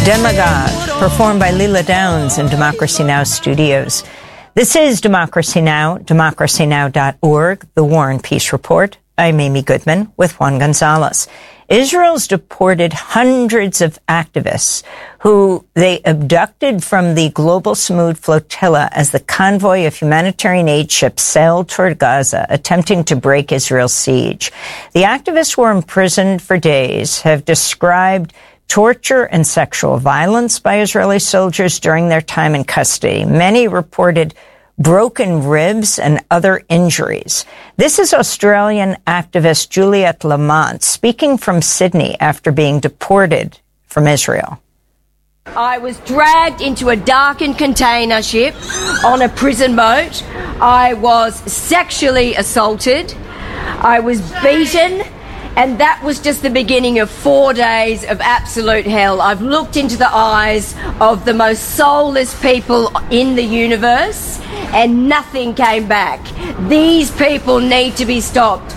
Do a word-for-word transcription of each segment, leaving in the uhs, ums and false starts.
Demagogue, performed by Leela Downs in Democracy Now! Studios. This is Democracy Now!, democracy now dot org, The War and Peace Report. I'm Amy Goodman with Juan Gonzalez. Israel's deported hundreds of activists who they abducted from the Global Samud flotilla as the convoy of humanitarian aid ships sailed toward Gaza, attempting to break Israel's siege. The activists were imprisoned for days, have described torture and sexual violence by Israeli soldiers during their time in custody. Many reported broken ribs and other injuries. This is Australian activist Juliette Lamont speaking from Sydney after being deported from Israel. I was dragged into a darkened container ship on a prison boat. I was sexually assaulted. I was beaten. And that was just the beginning of four days of absolute hell. I've looked into the eyes of the most soulless people in the universe, and nothing came back. These people need to be stopped.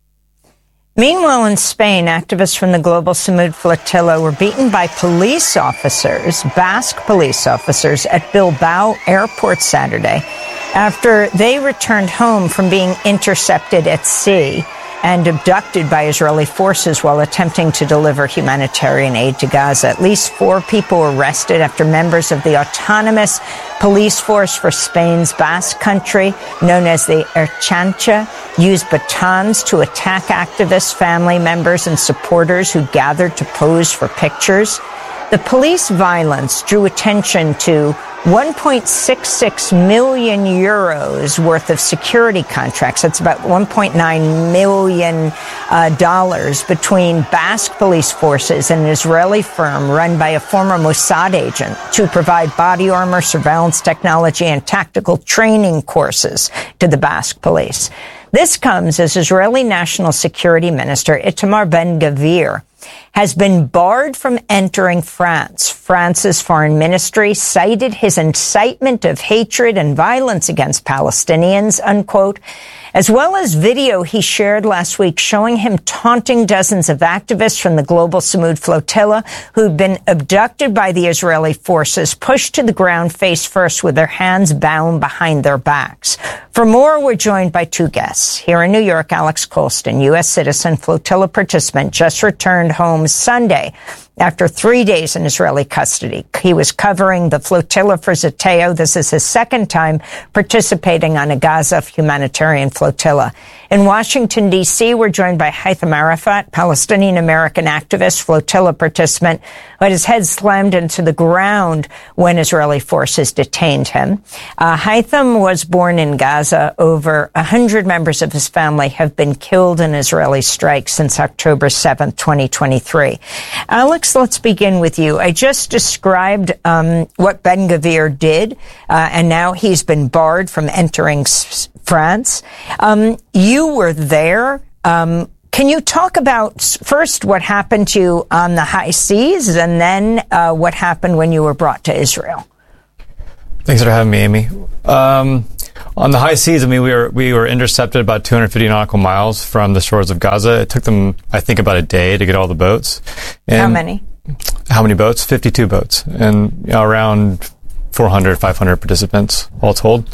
Meanwhile, in Spain, activists from the Global Samud flotilla were beaten by police officers, Basque police officers, at Bilbao airport Saturday after they returned home from being intercepted at sea and abducted by Israeli forces while attempting to deliver humanitarian aid to Gaza. At least four people were arrested after members of the autonomous police force for Spain's Basque Country, known as the Ertzaintza, used batons to attack activists, family members, and supporters who gathered to pose for pictures. The police violence drew attention to one point six six million euros worth of security contracts. That's about one point nine million uh, dollars between Basque police forces and an Israeli firm run by a former Mossad agent to provide body armor, surveillance technology, and tactical training courses to the Basque police. This comes as Israeli National Security Minister Itamar Ben-Gvir has been barred from entering France. France's foreign ministry cited his incitement of hatred and violence against Palestinians, unquote, as well as video he shared last week showing him taunting dozens of activists from the Global Samud flotilla who'd been abducted by the Israeli forces, pushed to the ground face first with their hands bound behind their backs. For more, we're joined by two guests. Here in New York, Alex Colston, U S citizen, flotilla participant, just returned home Sunday after three days in Israeli custody. He was covering the flotilla for Zeteo. This is his second time participating on a Gaza humanitarian flotilla. In Washington, D C, we're joined by Haitham Arafat, Palestinian-American activist, flotilla participant, who had his head slammed into the ground when Israeli forces detained him. Uh, Haitham was born in Gaza. Over one hundred members of his family have been killed in Israeli strikes since October seventh, twenty twenty-three. Alex, let's begin with you. I just described um, what Ben-Gvir did, uh, and now he's been barred from entering s- France. Um, you were there. Um, can you talk about first what happened to you on the high seas and then uh, what happened when you were brought to Israel? Thanks for having me, Amy. Um, on the high seas, I mean, we were we were intercepted about two hundred fifty nautical miles from the shores of Gaza. It took them, I think, about a day to get all the boats. And how many? How many boats? fifty-two boats, and you know, around four hundred, five hundred participants all told.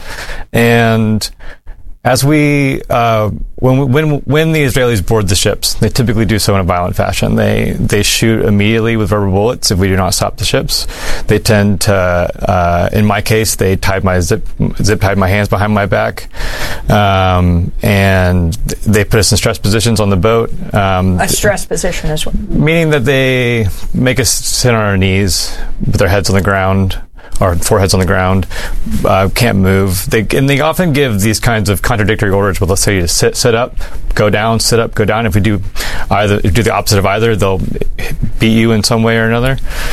And as we, uh, when, when, when the Israelis board the ships, they typically do so in a violent fashion. They, they shoot immediately with rubber bullets if we do not stop the ships. They tend to, uh, in my case, they tied my zip, zip tied my hands behind my back. Um, and they put us in stress positions on the boat. Um, a stress position as well. Meaning that they make us sit on our knees with our heads on the ground. Our foreheads on the ground, uh, can't move. They, and they often give these kinds of contradictory orders. Well, let's say you to sit, sit up, go down, sit up, go down. If we do either, if you do the opposite of either, they'll beat you in some way or another.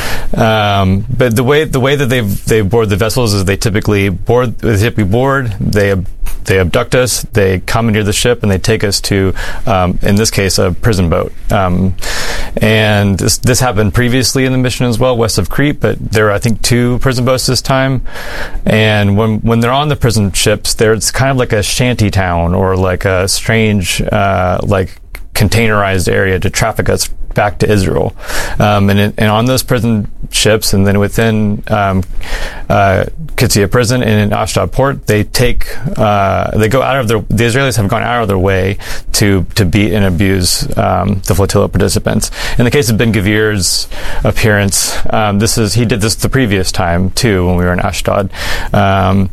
Um, but the way the way that they they board the vessels is they typically board. They typically board. They they abduct us. They commandeer the ship and they take us to, um, in this case, a prison boat. Um, and this, this happened previously in the mission as well, west of Crete. But there are, I think, two prison boats this time. And when when they're on the prison ships, there's kind of like a shanty town or like a strange, uh, like containerized area to traffic us back to Israel. Um, and, it, and on those prison ships, and then within um, uh, Qidsiya prison and in Ashdod port, they take uh, they go out of their the Israelis have gone out of their way to to beat and abuse um, the flotilla participants. In the case of Ben-Gvir's appearance, um, this is he did this the previous time too when we were in Ashdod. Um,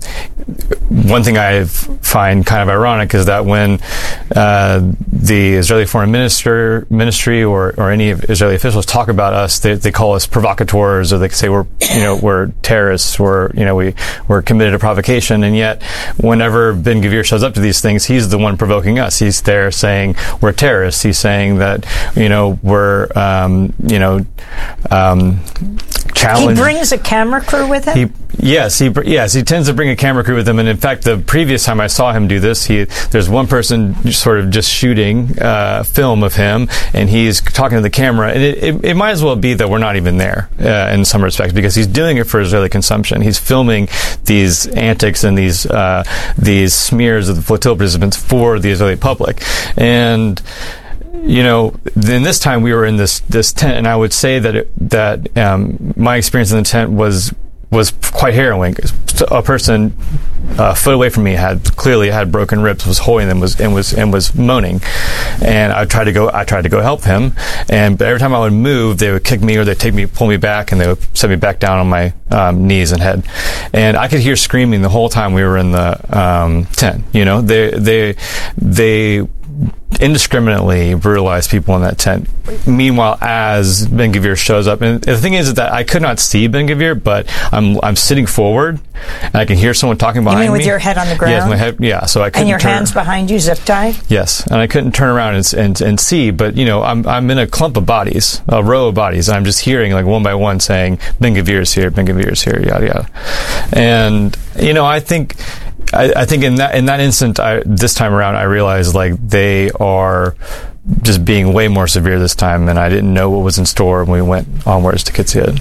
one thing I find kind of ironic is that when uh, the Israeli Foreign Minister Ministry or or any Israeli officials talk about us, they, they call us provocateurs, or they say we're you know we're terrorists, we're you know we we're committed to provocation, and yet whenever Ben-Gvir shows up to these things, he's the one provoking us. He's there saying we're terrorists. He's saying that you know we're um, you know um, challenge. He brings a camera crew with him. He, yes, he yes he tends to bring a camera crew with him, and in fact, the previous time I saw him do this, he there's one person sort of just shooting uh, film of him, and he's talking to the camera, and it, it, it might as well be that we're not even there uh, in some respects, because he's doing it for Israeli consumption. He's filming these antics and these uh, these smears of the flotilla participants for the Israeli public, and. You know, then this time we were in this this tent, and I would say that it, that um, my experience in the tent was was quite harrowing. A person a foot away from me had clearly had broken ribs, was holding them, was and was and was moaning, and I tried to go. I tried to go help him, and but every time I would move, they would kick me or they'd take me, pull me back, and they would set me back down on my um, knees and head, and I could hear screaming the whole time we were in the um, tent. You know, they they they. indiscriminately brutalized people in that tent. Meanwhile, as Ben-Gvir shows up, and the thing is that I could not see Ben-Gvir, but I'm I'm sitting forward, and I can hear someone talking behind me. You mean with me. Your head on the ground? Yes, my head. Yeah, so I couldn't. And your turn, hands behind you, zip tied. Yes, and I couldn't turn around and, and and see. But you know, I'm I'm in a clump of bodies, a row of bodies, and I'm just hearing like one by one saying Ben-Gvir's here, Ben-Gvir's here, yada yada, and you know, I think. I, I think in that in that instant, I, this time around, I realized like they are just being way more severe this time, and I didn't know what was in store when we went onwards to Qidsiya.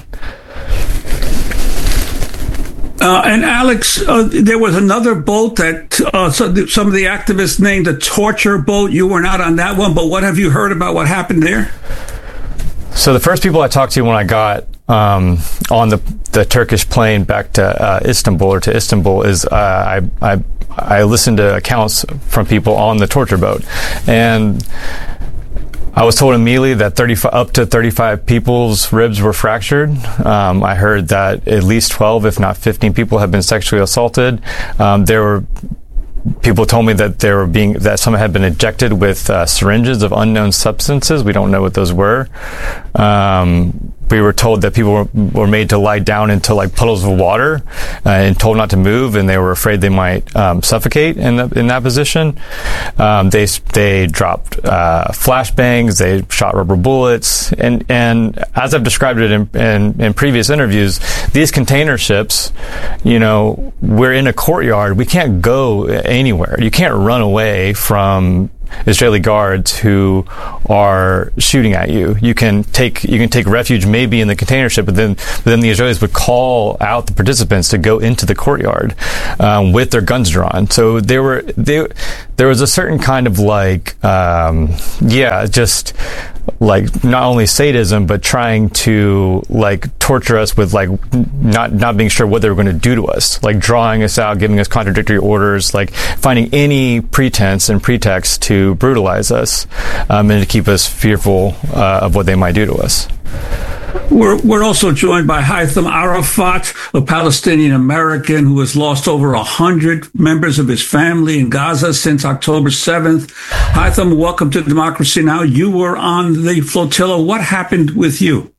Uh, and Alex, uh, there was another boat that uh, so th- some of the activists named a torture boat. You were not on that one, but what have you heard about what happened there? So the first people I talked to when I got um, on the the Turkish plane back to uh, Istanbul or to Istanbul is uh, I I I listened to accounts from people on the torture boat, and I was told immediately that thirty-five, up to thirty-five people's ribs were fractured. Um, I heard that at least twelve, if not fifteen, people have been sexually assaulted. Um, there were people told me that they were being that some had been injected with uh, syringes of unknown substances. We don't know what those were. Um, we were told that people were, were made to lie down into like puddles of water uh, and told not to move, and they were afraid they might um, suffocate in the, in that position. Um, they they dropped uh, flashbangs, they shot rubber bullets, and and as I've described it in, in, in previous interviews, these container ships, you know, we're in a courtyard. We can't go anywhere. You can't run away from Israeli guards who are shooting at you. You can take you can take refuge maybe in the container ship, but then but then the Israelis would call out the participants to go into the courtyard um, with their guns drawn. So there were they, there was a certain kind of like um, yeah, just like not only sadism, but trying to like torture us with like not not being sure what they were going to do to us, like drawing us out, giving us contradictory orders, like finding any pretense and pretext to brutalize us um, and to keep us fearful uh, of what they might do to us. We're, we're also joined by Haitham Arafat, a Palestinian American who has lost over one hundred members of his family in Gaza since October seventh. Haitham, welcome to Democracy Now! You were on the flotilla. What happened with you?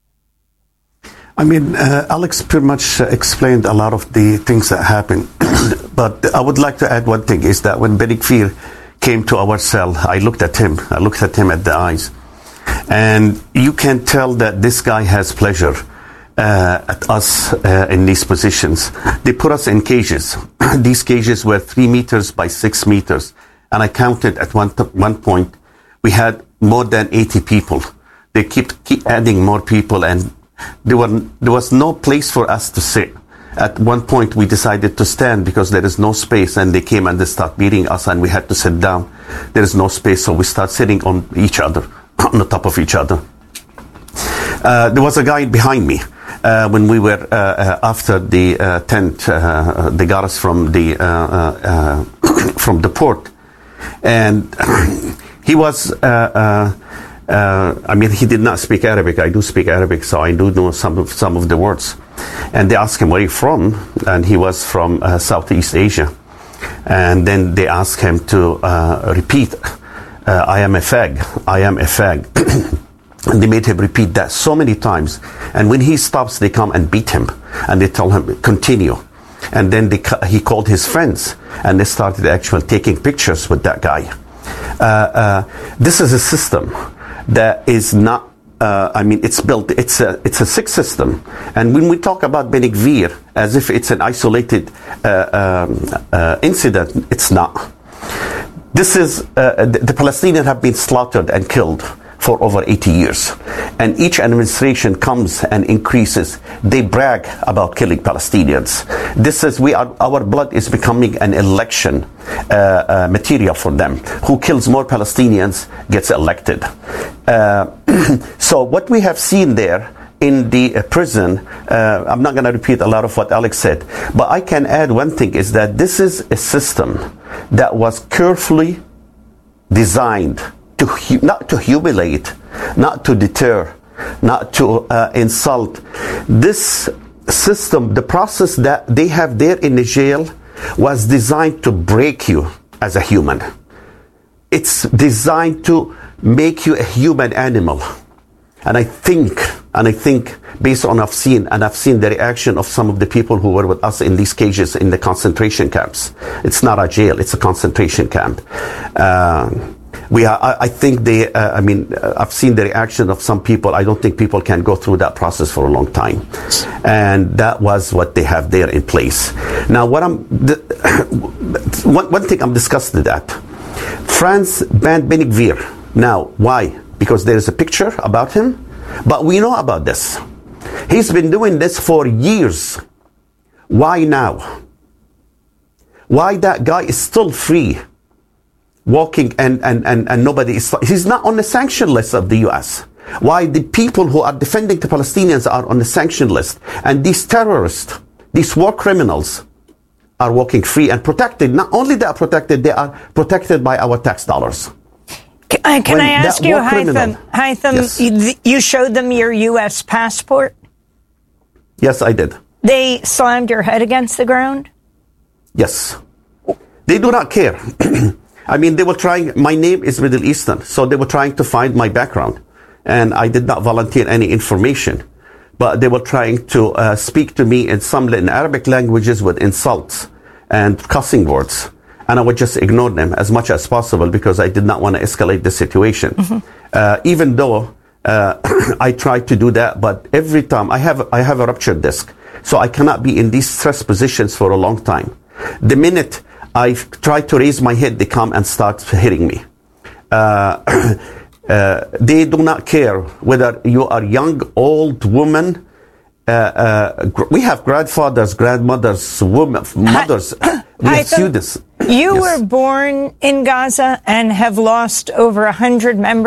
I mean, uh, Alex pretty much uh, explained a lot of the things that happened. But I would like to add one thing, is that when Ben-Gvir came to our cell, I looked at him. I looked at him at the eyes. And you can tell that this guy has pleasure uh, at us uh, in these positions. They put us in cages. These cages were three meters by six meters. And I counted at one, t- one point, we had more than eighty people. They keep, keep adding more people, and there, were, there was no place for us to sit. At one point, we decided to stand because there is no space, and they came and they started beating us, and we had to sit down. There is no space, so we start sitting on each other, on the top of each other. Uh, there was a guy behind me. uh, when we were uh, uh, after the uh, tent, uh, they got us from the uh, uh, from the port, and he was. Uh, uh, uh, I mean, he did not speak Arabic. I do speak Arabic, so I do know some of some of the words. And they asked him, "Where are you from?" And he was from uh, Southeast Asia. And then they asked him to uh, repeat, uh, "I am a fag. I am a fag." And they made him repeat that so many times. And when he stops, they come and beat him. And they tell him, continue. And then they, he called his friends. And they started actually taking pictures with that guy. Uh, uh, this is a system that is not, uh, I mean, it's built, it's a, it's a sick system. And when we talk about Ben Gvir as if it's an isolated uh, um, uh, incident, it's not. This is, uh, the, the Palestinians have been slaughtered and killed for over eighty years. And each administration comes and increases. They brag about killing Palestinians. This is, we are, our blood is becoming an election uh, uh, material for them. Who kills more Palestinians gets elected. Uh, so what we have seen there in the uh, prison, uh, I'm not going to repeat a lot of what Alex said, but I can add one thing, is that this is a system that was carefully designed to hu- not to humiliate, not to deter, not to uh, insult. This system, the process that they have there in the jail, was designed to break you as a human. It's designed to make you a human animal. And I think, and I think based on I've seen, and I've seen the reaction of some of the people who were with us in these cages in the concentration camps. It's not a jail, it's a concentration camp. Uh, We are, I, I think they, uh, I mean, uh, I've seen the reaction of some people. I don't think people can go through that process for a long time. And that was what they have there in place. Now, what I'm, the, one, one thing I'm disgusted at. France banned Ben Gvir. Now, why? Because there is a picture about him, but we know about this. He's been doing this for years. Why now? Why that guy is still free? Walking and, and, and, and nobody is, he's not on the sanction list of the U S. Why the people who are defending the Palestinians are on the sanction list, and these terrorists, these war criminals are walking free and protected. Not only they are protected, they are protected by our tax dollars. Can, can I ask you, Haitham, Haitham yes. you, you showed them your U S passport? Yes, I did. They slammed your head against the ground? Yes. They do not care. I mean, they were trying, my name is Middle Eastern, so they were trying to find my background. And I did not volunteer any information. But they were trying to uh, speak to me in some in Arabic languages with insults and cussing words. And I would just ignore them as much as possible because I did not want to escalate the situation. Mm-hmm. Uh, even though uh, I tried to do that, but every time I have, I have a ruptured disc. So I cannot be in these stress positions for a long time. The minute I try to raise my head, they come and start hitting me. Uh, uh, they do not care whether you are young, old, woman. Uh, uh, gr- we have grandfathers, grandmothers, women, mothers. We have students. You yes. were born in Gaza and have lost over one hundred members